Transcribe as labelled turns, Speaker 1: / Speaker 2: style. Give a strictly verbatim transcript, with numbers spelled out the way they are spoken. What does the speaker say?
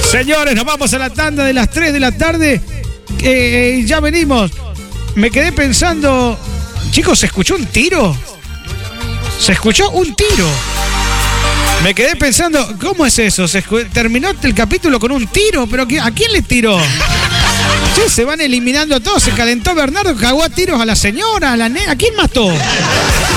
Speaker 1: Señores, nos vamos a la tanda de las tres de la tarde. Eh, ya venimos. Me quedé pensando... Chicos, ¿se escuchó un tiro? ¿Se escuchó un tiro? Me quedé pensando, ¿cómo es eso? ¿Se terminó el capítulo con un tiro? ¿Pero a quién le tiró? Sí, se van eliminando todos. Se calentó Bernardo, cagó a tiros a la señora, a la nena. ¿A quién mató?